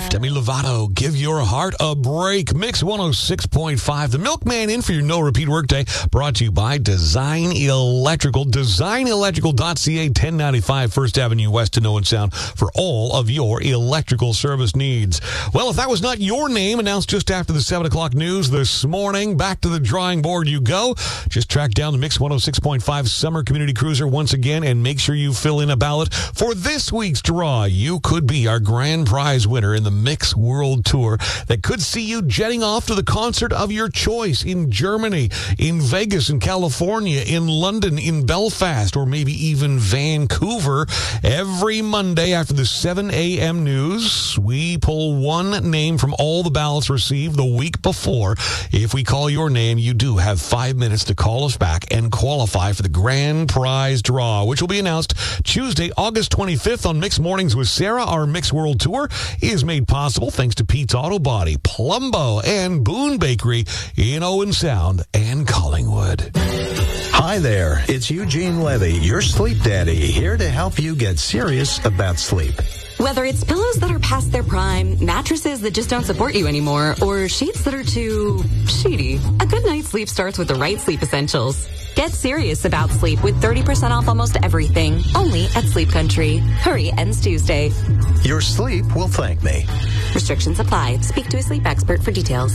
Demi Lovato, give your heart a break. Mix 106.5. The Milkman in for your no-repeat workday. Brought to you by Design Electrical. DesignElectrical.ca, 1095 First Avenue West in Owen Sound for all of your electrical service needs. Well, if that was not your name, announced just after the 7 o'clock news this morning, back to the drawing board you go. Just track down the Mix 106.5 Summer Community Cruiser once again and make sure you fill in a ballot for this week's draw. You could be our grand prize winner in the Mix World Tour that could see you jetting off to the concert of your choice in Germany, in Vegas, in California, in London, in Belfast, or maybe even Vancouver. Every Monday after the 7 a.m. news, we pull one name from all the ballots received the week before. If we call your name, you do have 5 minutes to call us back and qualify for the grand prize draw, which will be announced Tuesday, August 25th on Mix Mornings with Sarah. Our Mix World Tour is made possible thanks to Pete's Auto Body, Plumbo, and Boone Bakery in Owen Sound and Collingwood. Hi there, it's Eugene Levy, your sleep daddy, here to help you get serious about sleep. Whether it's pillows that are past their prime, mattresses that just don't support you anymore, or sheets that are too sheety, a good night's sleep starts with the right sleep essentials. Get serious about sleep with 30% off almost everything, only at Sleep Country. Hurry, ends Tuesday. Your sleep will thank me. Restrictions apply. Speak to a sleep expert for details.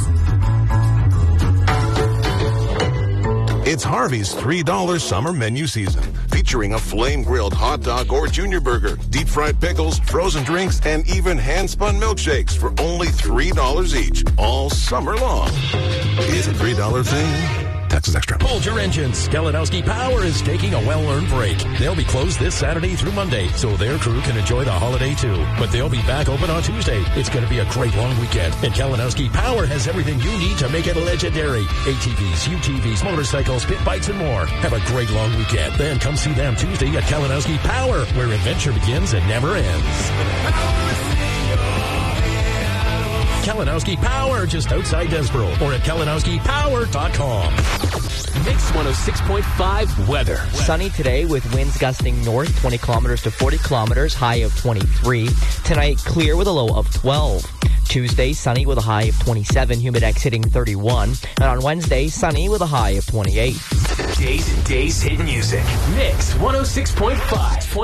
It's Harvey's $3 summer menu season, featuring a flame-grilled hot dog or junior burger, deep-fried pickles, frozen drinks, and even hand-spun milkshakes for only $3 each, all summer long. Is it a $3 thing? Taxes extra. Hold your engines. Kalinowski Power is taking a well-earned break. They'll be closed this Saturday through Monday, so their crew can enjoy the holiday too. But they'll be back open on Tuesday. It's going to be a great long weekend. And Kalinowski Power has everything you need to make it legendary. ATVs, UTVs, motorcycles, pit bikes, and more. Have a great long weekend. Then come see them Tuesday at Kalinowski Power, where adventure begins and never ends. Kalinowski Power, just outside Desboro, or at KalinowskiPower.com. Mix 106.5 weather. Sunny today with winds gusting north 20 kilometers to 40 kilometers, high of 23. Tonight, clear with a low of 12. Tuesday, sunny with a high of 27, humidex hitting 31. And on Wednesday, sunny with a high of 28. Days and days hit music. Mix 106.5.